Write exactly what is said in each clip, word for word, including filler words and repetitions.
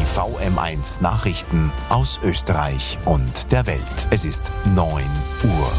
V M eins Nachrichten aus Österreich und der Welt. Es ist neun Uhr.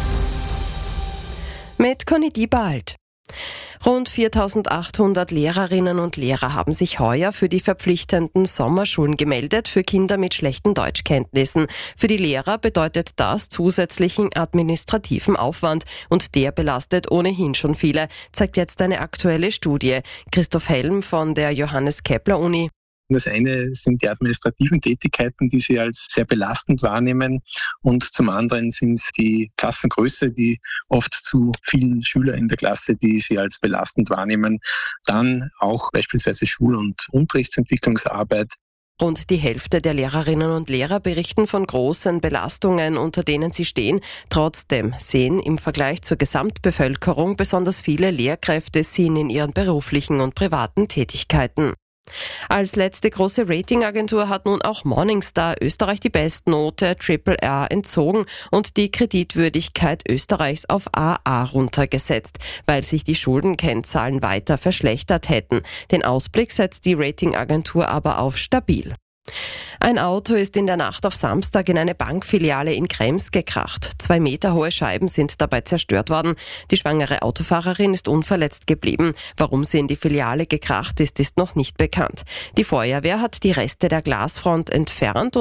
Mit Conny Diebald. Rund viertausendachthundert Lehrerinnen und Lehrer haben sich heuer für die verpflichtenden Sommerschulen gemeldet für Kinder mit schlechten Deutschkenntnissen. Für die Lehrer bedeutet das zusätzlichen administrativen Aufwand und der belastet ohnehin schon viele, zeigt jetzt eine aktuelle Studie. Christoph Helm von der Johannes-Kepler-Uni. Das eine sind die administrativen Tätigkeiten, die sie als sehr belastend wahrnehmen, und zum anderen sind es die Klassengröße, die oft zu vielen Schüler in der Klasse, die sie als belastend wahrnehmen. Dann auch beispielsweise Schul- und Unterrichtsentwicklungsarbeit. Rund die Hälfte der Lehrerinnen und Lehrer berichten von großen Belastungen, unter denen sie stehen. Trotzdem sehen im Vergleich zur Gesamtbevölkerung besonders viele Lehrkräfte Sinn in ihren beruflichen und privaten Tätigkeiten. Als letzte große Ratingagentur hat nun auch Morningstar Österreich die Bestnote Triple R entzogen und die Kreditwürdigkeit Österreichs auf A A runtergesetzt, weil sich die Schuldenkennzahlen weiter verschlechtert hätten. Den Ausblick setzt die Ratingagentur aber auf stabil. Ein Auto ist in der Nacht auf Samstag in eine Bankfiliale in Krems gekracht. Zwei Meter hohe Scheiben sind dabei zerstört worden. Die schwangere Autofahrerin ist unverletzt geblieben. Warum sie in die Filiale gekracht ist, ist noch nicht bekannt. Die Feuerwehr hat die Reste der Glasfront entfernt